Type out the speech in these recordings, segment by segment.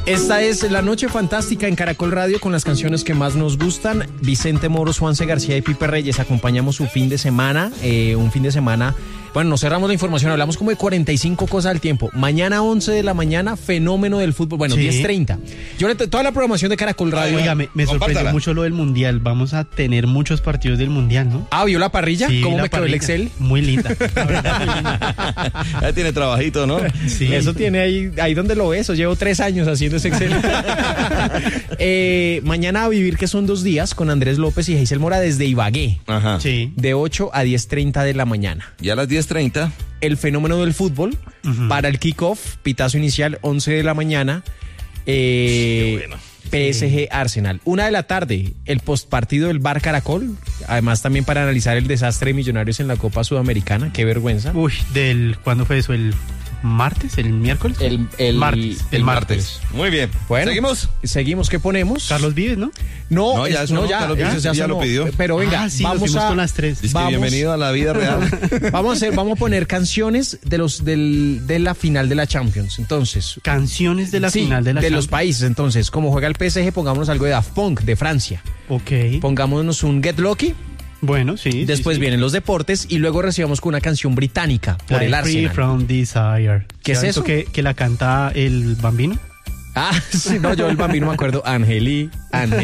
Esta es La Noche Fantástica en Caracol Radio con las canciones que más nos gustan. Vicente Moros, Juanse García y Pipe Reyes acompañamos su fin de semana. Un fin de semana, bueno, nos cerramos la información, hablamos como de 45 cosas al tiempo. Mañana 11 de la mañana, fenómeno del fútbol, bueno, sí. 10:30. Toda la programación de Caracol Radio. Oiga, me sorprendió mucho lo del Mundial. Vamos a tener muchos partidos del Mundial, ¿no? Ah, ¿vio la parrilla? Sí, ¿Cómo la me quedó el Excel? Muy linda. La verdad, muy linda. Ya tiene trabajito, ¿no? Sí. Eso tiene ahí donde lo ves. Llevo 3 años haciendo ese Excel. Mañana a vivir, que son 2 días, con Andrés López y Geisel Mora desde Ibagué. Ajá. Sí. De 8 a 10:30 de la mañana. Y a las 10:30. El fenómeno del fútbol, para el kickoff, pitazo inicial, 11 de la mañana. Qué bueno. PSG Arsenal. 1 de la tarde, el postpartido del Bar Caracol. Además, también para analizar el desastre de Millonarios en la Copa Sudamericana. Qué vergüenza. Uy, ¿cuándo fue eso? ¿El martes? ¿El miércoles? El martes. Muy bien. Bueno, seguimos. ¿Qué ponemos? Carlos Vives, ¿no? No, ya lo pidió. Pero venga, vamos a con las 3. Bienvenido a la vida real. Vamos a poner canciones de la final de la Champions. Entonces, canciones de la final de la Champions. De los países. Entonces, como juega el PSG, pongámonos algo de Daft Punk de Francia. Ok. Pongámonos un Get Lucky. Bueno, sí. Después vienen los deportes y luego recibamos con una canción británica por el Arsenal. Free from Desire. ¿Qué es eso? Que la canta el Bambino. Ah, sí, no, yo el Bambino me acuerdo. Angelito.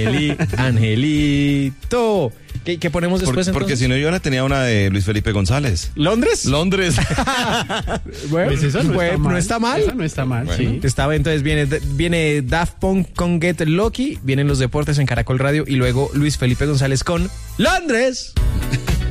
¿Qué ponemos después Porque si no, yo tenía una de Luis Felipe González. ¿Londres? Bueno, pues eso no está mal. Eso no está mal, bueno. Sí. Entonces viene Daft Punk con Get Lucky, vienen los deportes en Caracol Radio y luego Luis Felipe González con Londres.